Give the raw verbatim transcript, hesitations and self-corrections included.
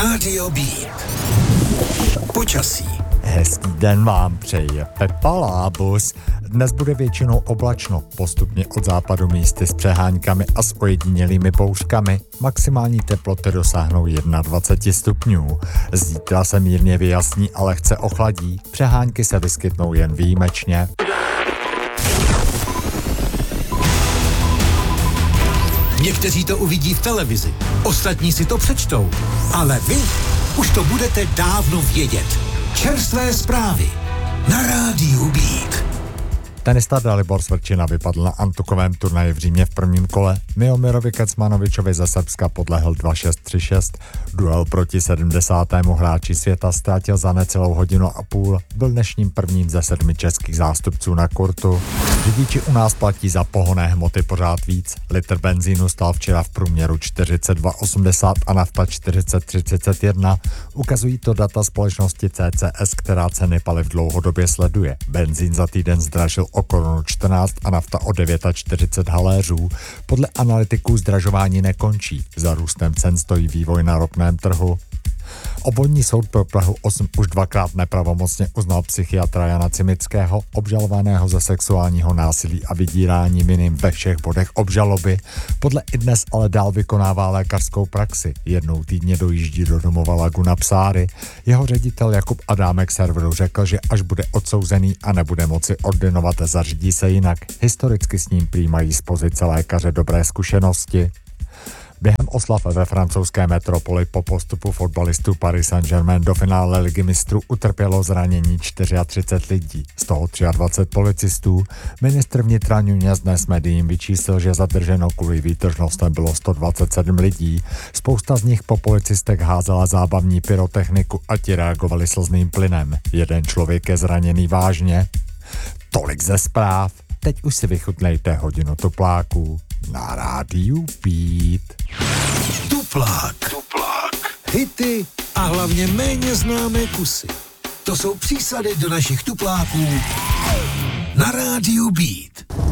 Rádio Beat. Počasí. Hezký den vám přeje Pepa Lábus. Dnes bude většinou oblačno, postupně od západu místy s přeháňkami a s ojedinělými bouřkami. Maximální teploty dosáhnou dvacet jedna stupňů. Zítra se mírně vyjasní a lehce ochladí. Přehánky se vyskytnou jen výjimečně. Někteří to uvidí v televizi, ostatní si to přečtou, ale vy už to budete dávno vědět. Čerstvé zprávy na Rádiu Beat. Tenista Dalibor Svrčina vypadl na antukovém turnaji v Římě v prvním kole. Miomirovi Kecmanovičovi ze Srbska podlehl dva šest tři šest. Duel proti sedmdesátému hráči světa ztratil za necelou hodinu a půl. Byl dnešním prvním ze sedmi českých zástupců na kurtu. Řidiči u nás platí za pohonné hmoty pořád víc. Litr benzínu stál včera v průměru čtyřicet dva osmdesát a nafta čtyřicet tři třicet jedna. Ukazují to data společnosti C C S, která ceny paliv dlouhodobě sleduje. Benzín za týden zdražil o korunu čtrnáct a nafta o čtyřicet devět haléřů. Podle analytiků zdražování nekončí. Za růstem cen stojí vývoj na ropném trhu. Obvodní soud pro Prahu osm už dvakrát nepravomocně uznal psychiatra Jana Cimického, obžalovaného za sexuálního násilí a vydírání vinným ve všech bodech obžaloby. Podle iDnes ale dál vykonává lékařskou praxi. Jednou týdně dojíždí do domova Laguna Psáry. Jeho ředitel Jakub Adámek serveru řekl, že až bude odsouzený a nebude moci ordinovat, zařídí se jinak. Historicky s ním přijímají z pozice lékaře dobré zkušenosti. Během oslav ve francouzské metropoli po postupu fotbalistů Paris Saint-Germain do finále Ligy mistrů utrpělo zranění třicet čtyři lidí, z toho dvacet tři policistů. Ministr vnitra Nunes dnes médiím vyčíslil, že zadrženo kvůli výtržnostem bylo sto dvacet sedm lidí. Spousta z nich po policistech házela zábavní pyrotechniku a ti reagovali slzným plynem. Jeden člověk je zraněný vážně. Tolik ze zpráv. Teď už si vychutnejte hodinu tupláků na Rádiu Beat. Tuplák. Tuplák. Hity a hlavně méně známé kusy. To jsou přísady do našich tupláků na Rádiu Beat.